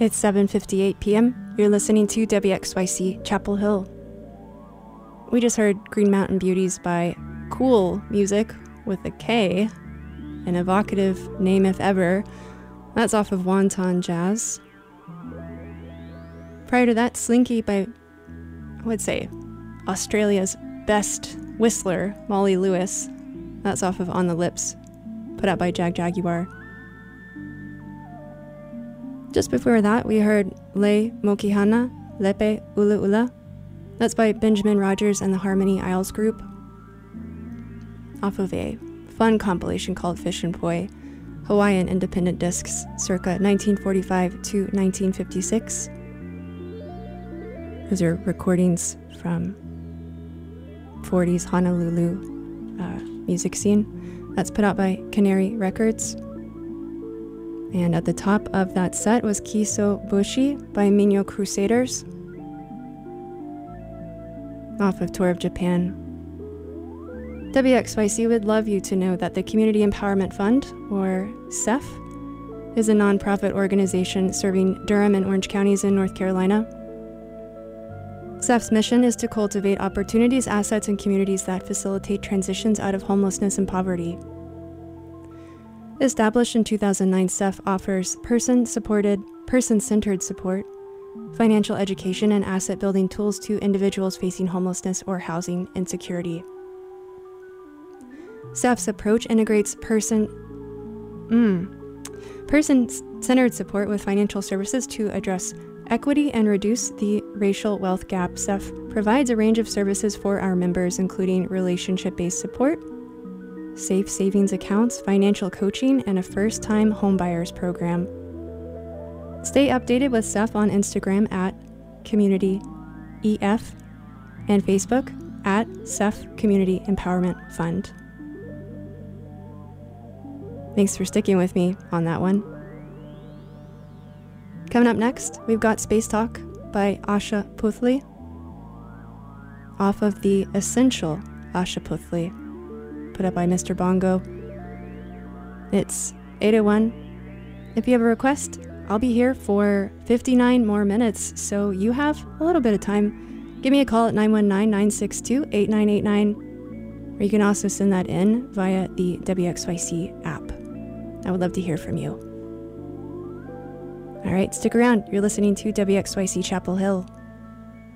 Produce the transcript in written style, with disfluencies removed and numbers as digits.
It's 7:58 p.m. You're listening to WXYC Chapel Hill. We just heard Green Mountain Beauties by Cool Music with a K, an evocative name if ever. That's off of Wonton Jazz. Prior to that, Slinky by, I would say, Australia's best whistler, Molly Lewis. That's off of On the Lips, put out by Jag Jaguar. Just before that, we heard Le Mokihana, Lepe Ula Ula. That's by Benjamin Rogers and the Harmony Isles Group, off of a fun compilation called Fish and Poi, Hawaiian independent discs, circa 1945 to 1956. Those are recordings from 40s Honolulu music scene. That's put out by Canary Records. And at the top of that set was Kiso Bushi by Minyo Crusaders, off of Tour of Japan. WXYC would love you to know that the Community Empowerment Fund, or CEF, is a nonprofit organization serving Durham and Orange counties in North Carolina. CEF's mission is to cultivate opportunities, assets, and communities that facilitate transitions out of homelessness and poverty. Established in 2009, CEF offers person-centered support, financial education, and asset-building tools to individuals facing homelessness or housing insecurity. CEF's approach integrates person-centered support with financial services to address equity and reduce the racial wealth gap. CEF provides a range of services for our members, including relationship-based support, safe savings accounts, financial coaching, and a first-time homebuyers program. Stay updated with CEF on Instagram at CommunityEF and Facebook at CEF Community Empowerment Fund. Thanks for sticking with me on that one. Coming up next, we've got Space Talk by Asha Puthli, off of the Essential Asha Puthli, put up by Mr. Bongo. It's 8:01. If you have a request, I'll be here for 59 more minutes, so you have a little bit of time. Give me a call at 919-962-8989, or you can also send that in via the WXYC app. I would love to hear from you. All right, stick around. You're listening to WXYC Chapel Hill.